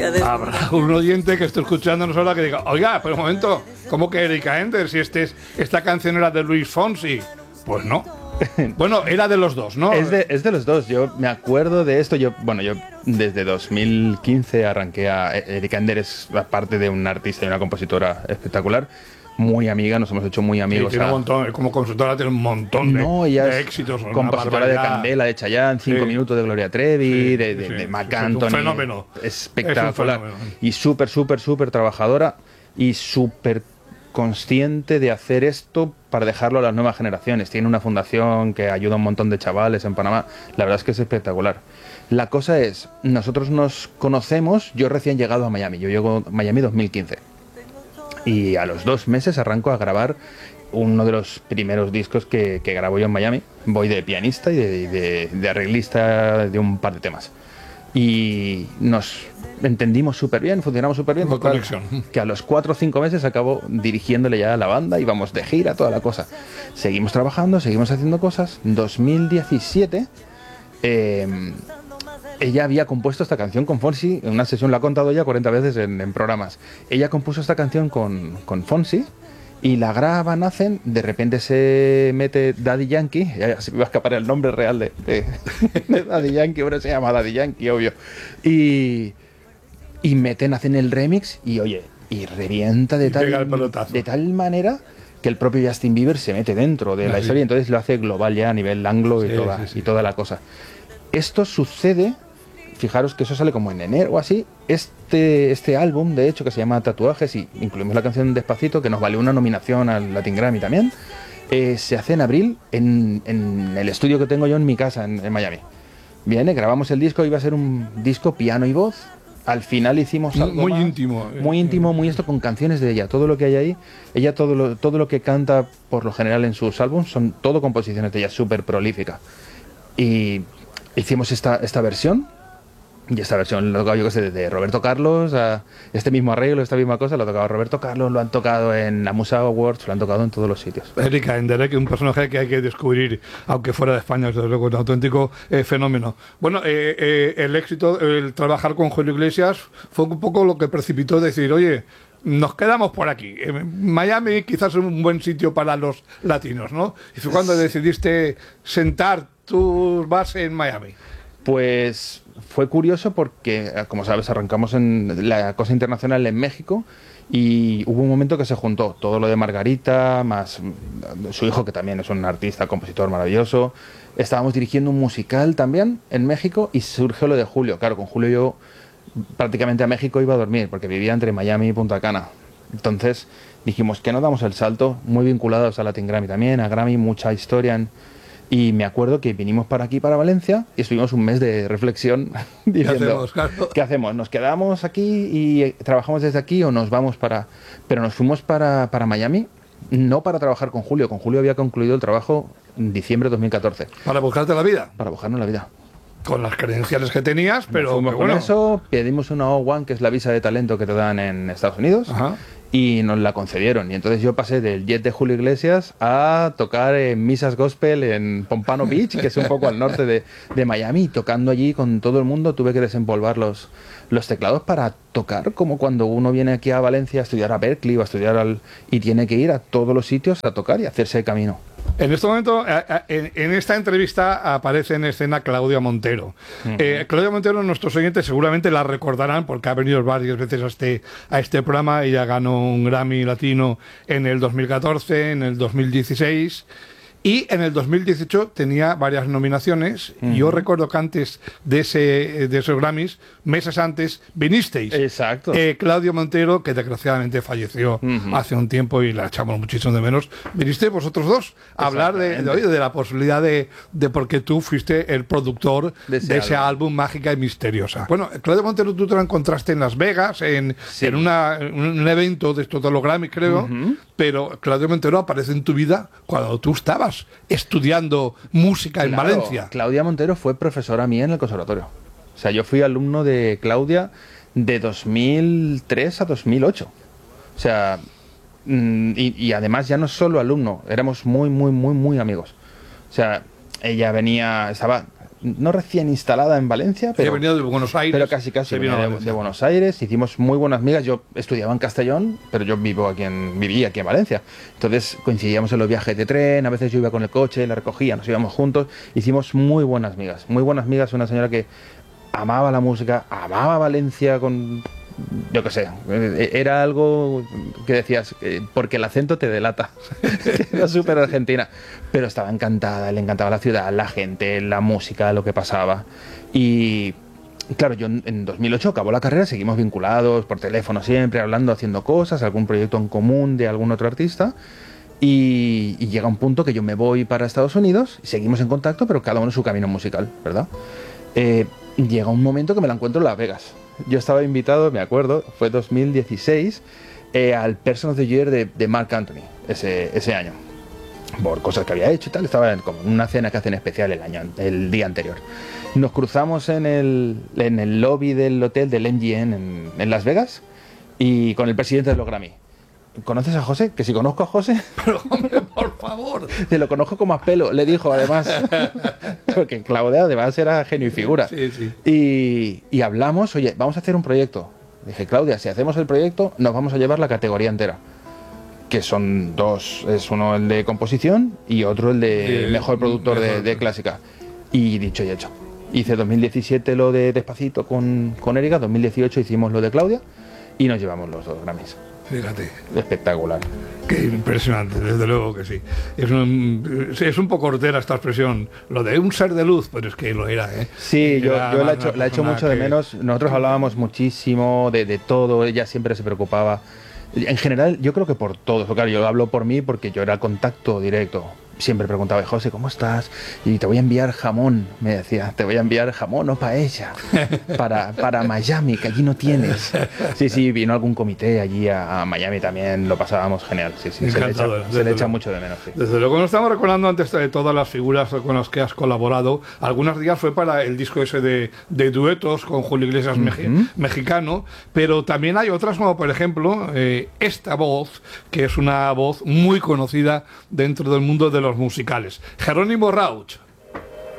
historia de... Habrá un oyente que esté escuchándonos ahora que diga, oiga, pero un momento, ¿cómo que Erika Enders? Si esta canción era de Luis Fonsi. Pues no. Bueno, era de los dos, ¿no? Es de los dos. Yo me acuerdo de esto. Yo desde 2015 arranqué a... Erika Enders es parte de una artista y una compositora espectacular. Muy amiga, nos hemos hecho muy amigos. Sí, tiene un montón, como consultora tiene un montón de éxitos. Compositora de Candela, de Chayanne, 5 minutos de Gloria Trevi, de Marc Anthony. Es un fenómeno. Espectacular. Y súper trabajadora y súper consciente de hacer esto para dejarlo a las nuevas generaciones. Tiene una fundación que ayuda a un montón de chavales en Panamá. La verdad es que es espectacular. La cosa es, nosotros nos conocemos, yo recién llegado a Miami. Yo llego a Miami 2015. Y a los 2 meses arranco a grabar uno de los primeros discos que grabo yo en Miami. Voy de pianista y de arreglista de un par de temas. Y nos entendimos súper bien, funcionamos súper bien. Que a los 4 o 5 meses acabo dirigiéndole ya a la banda y vamos de gira, toda la cosa. Seguimos trabajando, seguimos haciendo cosas. 2017... ella había compuesto esta canción con Fonsi, en una sesión la ha contado ya 40 veces en programas. Ella compuso esta canción con Fonsi y la graban, de repente se mete Daddy Yankee, ya se me va a escapar el nombre real de Daddy Yankee, bueno, se llama Daddy Yankee, obvio. Y hacen el remix y oye, y revienta de tal manera que el propio Justin Bieber se mete dentro de la historia, entonces lo hace global ya a nivel anglo y toda la cosa. Esto sucede, fijaros que eso sale como en enero o así, este álbum, de hecho, que se llama Tatuajes, y incluimos la canción Despacito, que nos valió una nominación al Latin Grammy también, se hace en abril en el estudio que tengo yo en mi casa, en Miami. Grabamos el disco, iba a ser un disco piano y voz. Al final hicimos algo muy más, íntimo. Muy íntimo, muy esto, con canciones de ella. Todo lo que hay ahí, ella todo lo que canta por lo general en sus álbumes son todo composiciones de ella, súper prolífica. Y hicimos esta versión, y esta versión lo tocaba yo, que sé, de Roberto Carlos, a este mismo arreglo, esta misma cosa, lo ha tocado Roberto Carlos, lo han tocado en la Musa Awards, lo han tocado en todos los sitios. Erika Enders, que es un personaje que hay que descubrir, aunque fuera de España, es un auténtico fenómeno. Bueno, el éxito, el trabajar con Julio Iglesias fue un poco lo que precipitó decir, oye, nos quedamos por aquí. Miami quizás es un buen sitio para los latinos, ¿no? Y fue cuando decidiste sentar tu base en Miami. Pues fue curioso porque, como sabes, arrancamos en la cosa internacional en México y hubo un momento que se juntó todo lo de Margarita, más su hijo, que también es un artista, compositor maravilloso. Estábamos dirigiendo un musical también en México y surgió lo de Julio. Claro, con Julio yo prácticamente a México iba a dormir porque vivía entre Miami y Punta Cana. Entonces dijimos que no damos el salto, muy vinculados a Latin Grammy también, a Grammy, mucha historia y me acuerdo que vinimos para aquí, para Valencia, y estuvimos un mes de reflexión diciendo, ¿qué hacemos? ¿Nos quedamos aquí y trabajamos desde aquí o nos vamos para...? Pero nos fuimos para Miami, no para trabajar con Julio. Con Julio había concluido el trabajo en diciembre de 2014. ¿Para buscarte la vida? Para buscarnos la vida. Con las credenciales que tenías, pero bueno. Con eso pedimos una O1, que es la visa de talento que te dan en Estados Unidos. Ajá. Y nos la concedieron. Y entonces yo pasé del jet de Julio Iglesias a tocar en misas gospel en Pompano Beach, que es un poco al norte de Miami, tocando allí con todo el mundo. Tuve que desempolvar los teclados para tocar, como cuando uno viene aquí a Valencia a estudiar a Berkeley o a estudiar y tiene que ir a todos los sitios a tocar y hacerse camino. En este momento, en esta entrevista aparece en escena Claudia Montero. Claudia Montero, nuestros oyentes seguramente la recordarán porque ha venido varias veces a este programa. Ella ganó un Grammy Latino en el 2014, en el 2016... Y en el 2018 tenía varias nominaciones. Yo recuerdo que antes de esos Grammys, meses antes, vinisteis. Exacto. Claudio Montero, que desgraciadamente falleció hace un tiempo y la echamos muchísimo de menos. Viniste vosotros dos a hablar de la posibilidad de porque tú fuiste el productor de ese álbum Mágica y Misteriosa. Bueno, Claudio Montero, tú te lo encontraste en Las Vegas, en un evento de estos de los Grammys, creo. Pero Claudio Montero aparece en tu vida cuando tú estabas estudiando música en Valencia. Claudia Montero fue profesora mía en el conservatorio. O sea, yo fui alumno de Claudia de 2003 a 2008. O sea, y además ya no solo alumno, éramos muy amigos. O sea, ella venía, no recién instalada en Valencia, pero venía de Buenos Aires. Pero casi de Buenos Aires. Hicimos muy buenas amigas. Yo estudiaba en Castellón, pero yo vivía aquí en Valencia. Entonces coincidíamos en los viajes de tren, a veces yo iba con el coche, la recogía, nos íbamos juntos. Hicimos muy buenas migas. Muy buenas migas, una señora que amaba la música, amaba Valencia con... Yo qué sé, era algo que decías, porque el acento te delata. Era súper argentina. Pero estaba encantada, le encantaba la ciudad, la gente, la música, lo que pasaba. Y claro, yo en 2008 acabó la carrera, seguimos vinculados por teléfono siempre, hablando, haciendo cosas, algún proyecto en común de algún otro artista. Y llega un punto que yo me voy para Estados Unidos, y seguimos en contacto, pero cada uno en su camino musical, ¿verdad? Llega un momento que me la encuentro en Las Vegas. Yo estaba invitado, me acuerdo, fue 2016, al Person of the Year de Marc Anthony, ese año. Por cosas que había hecho y tal, estaba en una cena que hacen especial el día anterior. Nos cruzamos en el lobby del hotel del MGM en Las Vegas y con el presidente de los Grammy. ¿Conoces a José? Que si conozco a José... Pero hombre, por favor. Te lo conozco como a pelo, le dijo además. Porque Claudia además era genio y figura. Sí, sí. Y hablamos, oye, vamos a hacer un proyecto. Dije, Claudia, si hacemos el proyecto, nos vamos a llevar la categoría entera. Que son dos, es uno el de composición y otro el de mejor productor de clásica. Y dicho y hecho. Hice 2017 lo de Despacito con Erika, 2018 hicimos lo de Claudia y nos llevamos los 2 Grammys. Fíjate. Espectacular. Qué impresionante, desde luego que sí. Es un poco hortera esta expresión, lo de un ser de luz, pero es que lo era, ¿eh? Sí, yo la he hecho mucho de menos. Nosotros hablábamos muchísimo de todo, ella siempre se preocupaba. En general, yo creo que por todo. Claro, yo hablo por mí porque yo era contacto directo. Siempre preguntaba, José, ¿cómo estás? Y te voy a enviar jamón, me decía, te voy a enviar jamón o paella para Miami, que allí no tienes. Sí, vino algún comité allí a Miami también, lo pasábamos genial. Sí, se le echa mucho de menos. Sí. Desde luego, nos estamos recordando antes de todas las figuras con las que has colaborado. Algunos días fue para el disco ese de duetos con Julio Iglesias mexicano, pero también hay otras como, por ejemplo, esta voz, que es una voz muy conocida dentro del mundo de los musicales. Jerónimo Rauch.